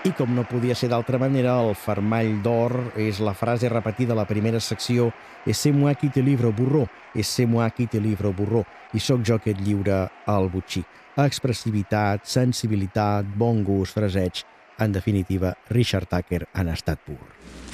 I com no podia ser d'altra manera, el fermall d'or és la frase repetida a la primera secció «Et c'est moi qui te livre burro», «Et c'est moi qui te livre burro», i sóc jo que et lliure el botxí. Expressivitat, sensibilitat, bon gust, fraseig... En definitiva, Richard Tucker en estat pur.